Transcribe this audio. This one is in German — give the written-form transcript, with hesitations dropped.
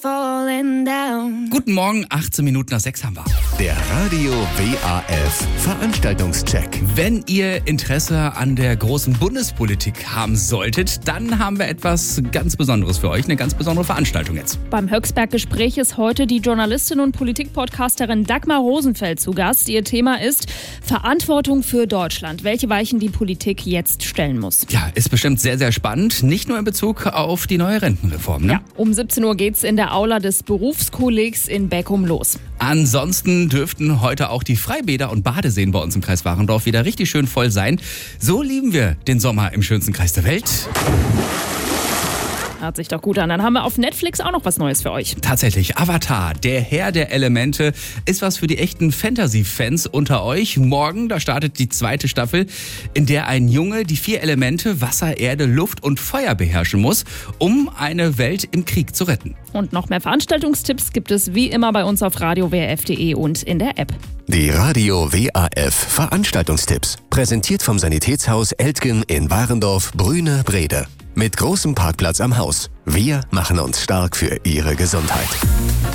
falling down. Guten Morgen, 18 Minuten nach 6 haben wir. Der Radio WAF Veranstaltungscheck. Wenn ihr Interesse an der großen Bundespolitik haben solltet, dann haben wir etwas ganz Besonderes für euch, eine ganz besondere Veranstaltung jetzt. Beim Höchstberg-Gespräch ist heute die Journalistin und Politikpodcasterin Dagmar Rosenfeld zu Gast. Ihr Thema ist Verantwortung für Deutschland, welche Weichen die Politik jetzt stellen muss. Ja, ist bestimmt sehr, sehr spannend, nicht nur in Bezug auf die neue Rentenreform. Ne? Ja, um 17 Uhr geht's in der Aula des Berufskollegs in Beckum los. Ansonsten dürften heute auch die Freibäder und Badeseen bei uns im Kreis Warendorf wieder richtig schön voll sein. So lieben wir den Sommer im schönsten Kreis der Welt. Hört sich doch gut an. Dann haben wir auf Netflix auch noch was Neues für euch. Tatsächlich, Avatar, der Herr der Elemente, ist was für die echten Fantasy-Fans unter euch. Morgen, da startet die 2. Staffel, in der ein Junge die 4 Elemente Wasser, Erde, Luft und Feuer beherrschen muss, um eine Welt im Krieg zu retten. Und noch mehr Veranstaltungstipps gibt es wie immer bei uns auf radiowrf.de und in der App. Die Radio WAF Veranstaltungstipps. Präsentiert vom Sanitätshaus Eltgen in Warendorf, Brüne, Brede. Mit großem Parkplatz am Haus. Wir machen uns stark für Ihre Gesundheit.